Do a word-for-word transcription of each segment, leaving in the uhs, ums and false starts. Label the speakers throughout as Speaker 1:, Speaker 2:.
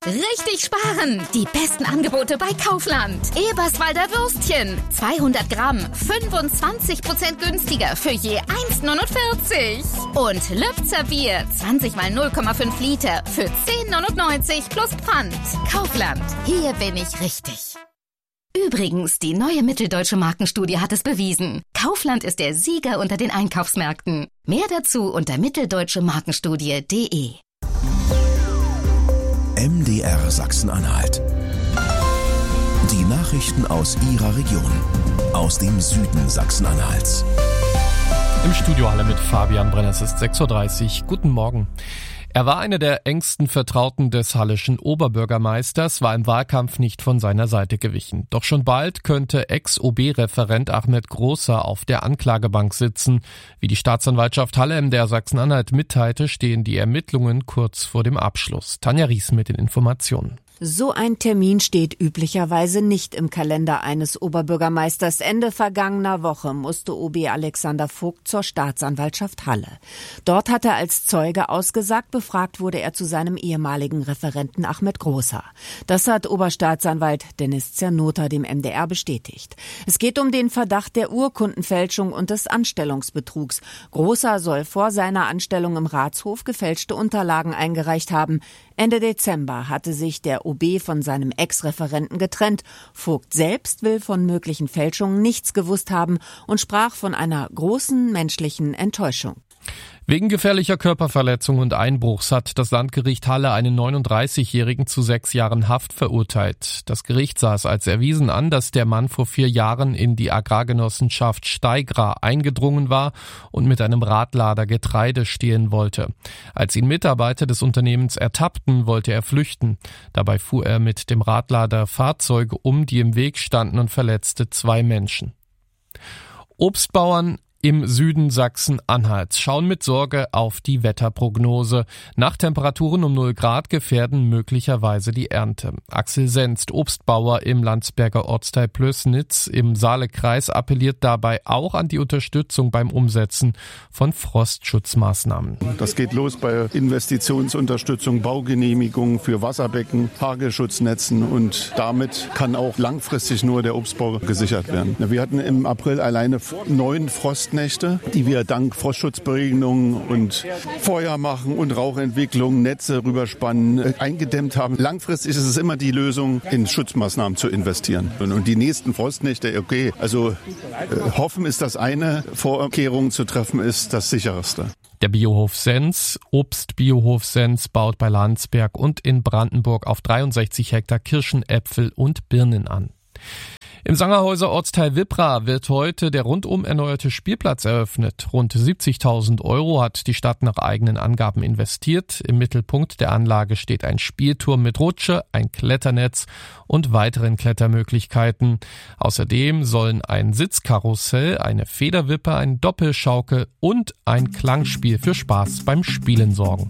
Speaker 1: Richtig sparen! Die besten Angebote bei Kaufland. Eberswalder Würstchen. zweihundert Gramm. fünfundzwanzig Prozent günstiger für je eins Komma neunundvierzig. Und Lübzer Bier. zwanzig mal null Komma fünf Liter für zehn Komma neunundneunzig plus Pfand. Kaufland. Hier bin ich richtig. Übrigens, die neue Mitteldeutsche Markenstudie hat es bewiesen. Kaufland ist der Sieger unter den Einkaufsmärkten. Mehr dazu unter mitteldeutschemarkenstudie punkt de.
Speaker 2: M D R Sachsen-Anhalt. Die Nachrichten aus Ihrer Region. Aus dem Süden Sachsen-Anhalts.
Speaker 3: Im Studio Halle mit Fabian Brenner. Es ist sechs Uhr dreißig. Guten Morgen. Er war einer der engsten Vertrauten des halleschen Oberbürgermeisters, war im Wahlkampf nicht von seiner Seite gewichen. Doch schon bald könnte Ex-O B-Referent Ahmed Großer auf der Anklagebank sitzen. Wie die Staatsanwaltschaft Halle M D R Sachsen-Anhalt mitteilte, stehen die Ermittlungen kurz vor dem Abschluss. Tanja Ries mit den Informationen.
Speaker 4: So ein Termin steht üblicherweise nicht im Kalender eines Oberbürgermeisters. Ende vergangener Woche musste O B Alexander Vogt zur Staatsanwaltschaft Halle. Dort hat er als Zeuge ausgesagt, befragt wurde er zu seinem ehemaligen Referenten Ahmed Großer. Das hat Oberstaatsanwalt Dennis Zernota dem M D R bestätigt. Es geht um den Verdacht der Urkundenfälschung und des Anstellungsbetrugs. Großer soll vor seiner Anstellung im Ratshof gefälschte Unterlagen eingereicht haben. Ende Dezember hatte sich der O B von seinem Ex-Referenten getrennt. Vogt selbst will von möglichen Fälschungen nichts gewusst haben und sprach von einer großen menschlichen Enttäuschung.
Speaker 3: Wegen gefährlicher Körperverletzung und Einbruchs hat das Landgericht Halle einen neununddreißigjährigen zu sechs Jahren Haft verurteilt. Das Gericht sah es als erwiesen an, dass der Mann vor vier Jahren in die Agrargenossenschaft Steigra eingedrungen war und mit einem Radlader Getreide stehlen wollte. Als ihn Mitarbeiter des Unternehmens ertappten, wollte er flüchten. Dabei fuhr er mit dem Radlader Fahrzeuge um, die im Weg standen, und verletzte zwei Menschen. Obstbauern im Süden Sachsen-Anhalts schauen mit Sorge auf die Wetterprognose. Nachttemperaturen um null Grad gefährden möglicherweise die Ernte. Axel Senst, Obstbauer im Landsberger Ortsteil Plößnitz im Saalekreis, appelliert dabei auch an die Unterstützung beim Umsetzen von Frostschutzmaßnahmen.
Speaker 5: Das geht los bei Investitionsunterstützung, Baugenehmigungen für Wasserbecken, Hagelschutznetzen, und damit kann auch langfristig nur der Obstbau gesichert werden. Wir hatten im April alleine neun Frost Nächte, die wir dank Frostschutzberegnungen und Feuer machen und Rauchentwicklung, Netze rüberspannen, äh, eingedämmt haben. Langfristig ist es immer die Lösung, in Schutzmaßnahmen zu investieren. Und, und die nächsten Frostnächte, okay, also äh, hoffen ist das eine, Vorkehrungen zu treffen ist das sicherste.
Speaker 3: Der Biohof Sens, Obstbiohof Sens, baut bei Landsberg und in Brandenburg auf dreiundsechzig Hektar Kirschen, Äpfel und Birnen an. Im Sangerhäuser Ortsteil Wippra wird heute der rundum erneuerte Spielplatz eröffnet. Rund siebzigtausend Euro hat die Stadt nach eigenen Angaben investiert. Im Mittelpunkt der Anlage steht ein Spielturm mit Rutsche, ein Kletternetz und weiteren Klettermöglichkeiten. Außerdem sollen ein Sitzkarussell, eine Federwippe, ein Doppelschaukel und ein Klangspiel für Spaß beim Spielen sorgen.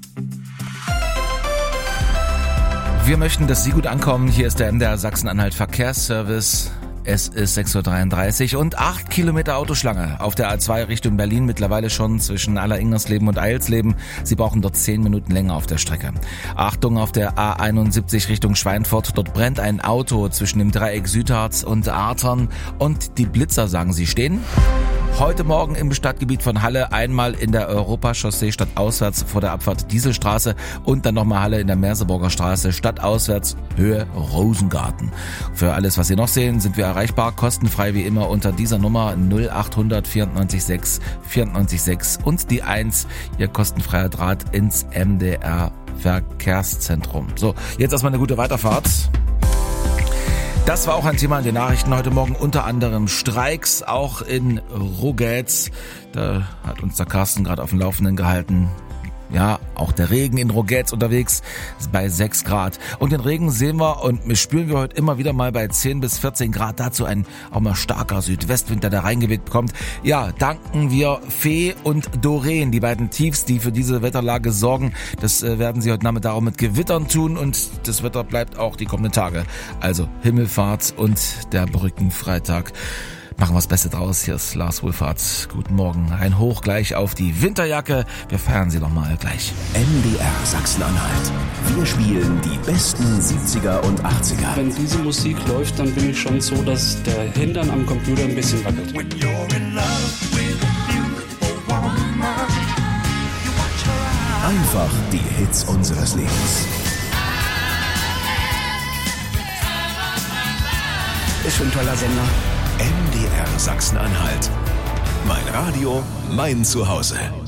Speaker 6: Wir möchten, dass Sie gut ankommen. Hier ist der M D R Sachsen-Anhalt Verkehrsservice. Es ist sechs Uhr dreiunddreißig und acht Kilometer Autoschlange auf der A zwei Richtung Berlin, mittlerweile schon zwischen Aller-Ingersleben und Eilsleben. Sie brauchen dort zehn Minuten länger auf der Strecke. Achtung auf der A einundsiebzig Richtung Schweinfurt, dort brennt ein Auto zwischen dem Dreieck Südharz und Artern und die Blitzer sagen, sie stehen. Heute Morgen im Stadtgebiet von Halle einmal in der Europachaussee stadtauswärts vor der Abfahrt Dieselstraße und dann nochmal Halle in der Merseburger Straße stadtauswärts Höhe Rosengarten. Für alles, was Sie noch sehen, sind wir erreichbar, kostenfrei wie immer unter dieser Nummer null acht hundert vierundneunzig sechs vierundneunzig sechs und die eins, Ihr kostenfreier Draht ins M D R Verkehrszentrum. So, jetzt erstmal eine gute Weiterfahrt. Das war auch ein Thema in den Nachrichten heute Morgen, unter anderem Streiks, auch in Rogetz. Da hat uns der Carsten gerade auf dem Laufenden gehalten. Ja, auch der Regen in Rogetz unterwegs ist bei sechs Grad. Und den Regen sehen wir und spüren wir heute immer wieder mal bei zehn bis vierzehn Grad. Dazu ein auch mal starker Südwestwind, der da reingeweht kommt. Ja, danken wir Fee und Doreen, die beiden Tiefs, die für diese Wetterlage sorgen. Das äh, werden sie heute Nachmittag auch mit Gewittern tun und das Wetter bleibt auch die kommenden Tage. Also Himmelfahrt und der Brückenfreitag. machen wir das Beste draus. Hier ist Lars Wohlfahrt. Guten Morgen. Ein Hoch gleich auf die Winterjacke. Wir feiern sie noch mal gleich.
Speaker 2: M D R Sachsen-Anhalt. Wir spielen die besten siebziger und achtziger.
Speaker 7: Wenn diese Musik läuft, dann bin ich schon so, dass der Hintern am Computer ein bisschen wackelt.
Speaker 2: Einfach die Hits unseres Lebens.
Speaker 8: Ist schon ein toller Sender.
Speaker 2: M D R Sachsen-Anhalt. Mein Radio, mein Zuhause.